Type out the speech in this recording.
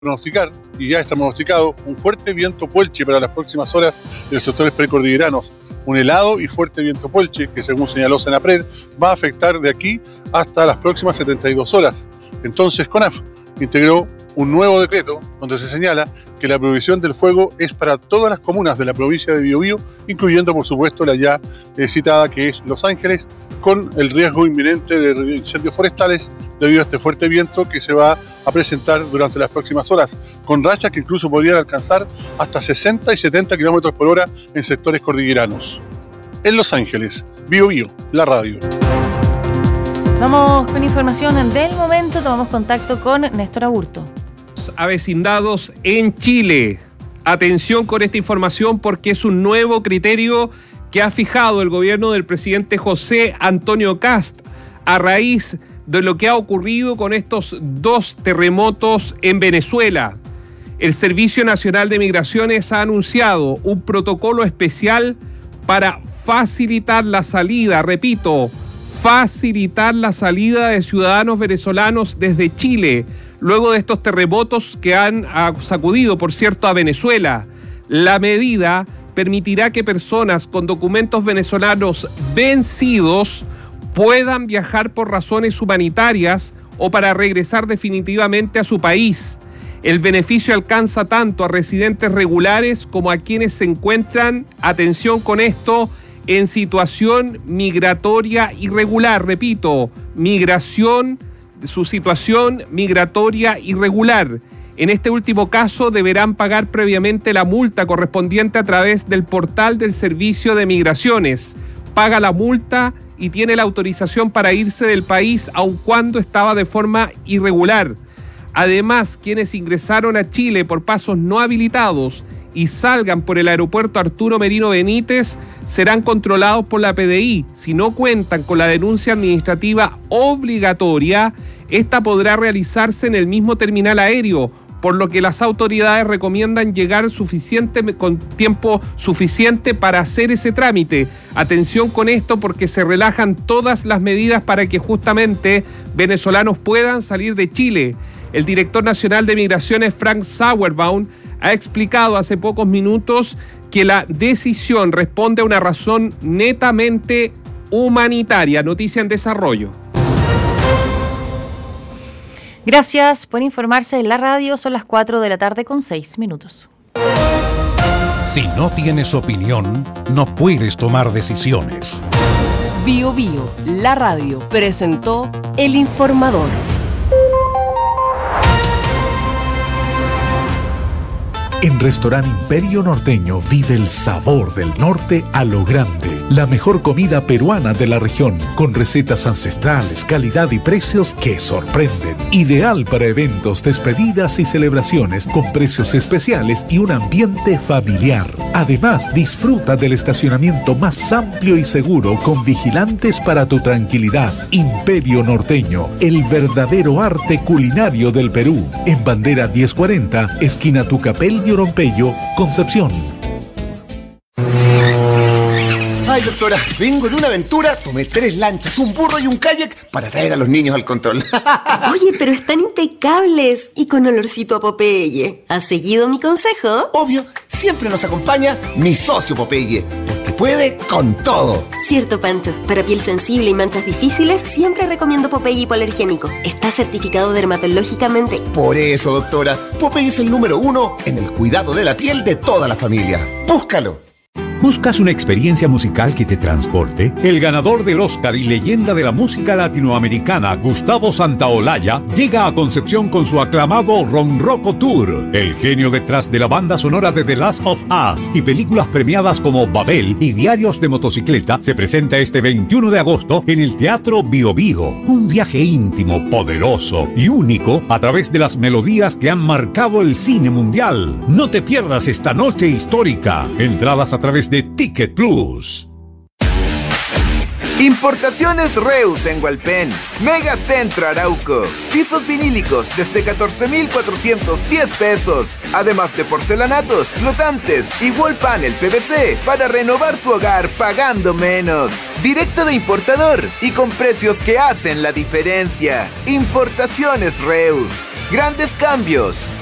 pronosticar, y ya está pronosticado, un fuerte viento puelche para las próximas horas en los sectores precordilleranos. Un helado y fuerte viento puelche que, según señaló Senapred, va a afectar de aquí hasta las próximas 72 horas. Entonces, CONAF integró un nuevo decreto donde se señala que la prohibición del fuego es para todas las comunas de la provincia de Biobío, incluyendo, por supuesto, la ya citada que es Los Ángeles, con el riesgo inminente de incendios forestales debido a este fuerte viento que se va a presentar durante las próximas horas, con rachas que incluso podrían alcanzar hasta 60 y 70 kilómetros por hora en sectores cordilleranos. En Los Ángeles, Biobío, la radio. Vamos con información del momento, tomamos contacto con Néstor Aburto. Avecindados en Chile. Atención con esta información porque es un nuevo criterio que ha fijado el gobierno del presidente José Antonio Kast a raíz de lo que ha ocurrido con estos 2 terremotos en Venezuela. El Servicio Nacional de Migraciones ha anunciado un protocolo especial para facilitar la salida, repito, facilitar la salida de ciudadanos venezolanos desde Chile, luego de estos terremotos que han sacudido, por cierto, a Venezuela. La medida permitirá que personas con documentos venezolanos vencidos puedan viajar por razones humanitarias o para regresar definitivamente a su país. El beneficio alcanza tanto a residentes regulares como a quienes se encuentran, atención con esto, en situación migratoria irregular. Repito, su situación migratoria irregular. En este último caso deberán pagar previamente la multa correspondiente a través del portal del Servicio de Migraciones. Paga la multa y tiene la autorización para irse del país aun cuando estaba de forma irregular. Además, quienes ingresaron a Chile por pasos no habilitados y salgan por el aeropuerto Arturo Merino Benítez serán controlados por la PDI. Si no cuentan con la denuncia administrativa obligatoria, esta podrá realizarse en el mismo terminal aéreo, por lo que las autoridades recomiendan llegar con tiempo suficiente para hacer ese trámite. Atención con esto porque se relajan todas las medidas para que justamente venezolanos puedan salir de Chile. El director nacional de Migraciones, Frank Sauerbaum, ha explicado hace pocos minutos que la decisión responde a una razón netamente humanitaria. Noticia en desarrollo. Gracias por informarse en la radio. Son las 4:06 p.m. Si no tienes opinión, no puedes tomar decisiones. Biobío, la radio, presentó El Informador. En Restaurante Imperio Norteño vive el sabor del norte a lo grande. La mejor comida peruana de la región, con recetas ancestrales, calidad y precios que sorprenden. Ideal para eventos, despedidas y celebraciones, con precios especiales y un ambiente familiar. Además, disfruta del estacionamiento más amplio y seguro, con vigilantes para tu tranquilidad. Imperio Norteño, el verdadero arte culinario del Perú. En Bandera 1040, esquina Tucapel y Orompeyo, Concepción. Ay, doctora, vengo de una aventura, tomé 3 lanchas, un burro y un kayak para traer a los niños al control. Oye, pero están impecables y con olorcito a Popeye. ¿Has seguido mi consejo? Obvio, siempre nos acompaña mi socio Popeye, porque puede con todo. Cierto, Pancho. Para piel sensible y manchas difíciles, siempre recomiendo Popeye hipoalergénico. Está certificado dermatológicamente. Por eso, doctora, Popeye es el número 1 en el cuidado de la piel de toda la familia. Búscalo. ¿Buscas una experiencia musical que te transporte? El ganador del Oscar y leyenda de la música latinoamericana, Gustavo Santaolalla, llega a Concepción con su aclamado Ronroco Tour. El genio detrás de la banda sonora de The Last of Us y películas premiadas como Babel y Diarios de Motocicleta se presenta este 21 de agosto en el Teatro Biobío. Un viaje íntimo, poderoso y único a través de las melodías que han marcado el cine mundial. No te pierdas esta noche histórica. Entradas a través de Ticket Plus. Importaciones Reus en Hualpén, Megacentro Arauco, pisos vinílicos desde 14,410 pesos, además de porcelanatos, flotantes y wall panel PVC para renovar tu hogar pagando menos. Directo de importador y con precios que hacen la diferencia. Importaciones Reus, grandes cambios,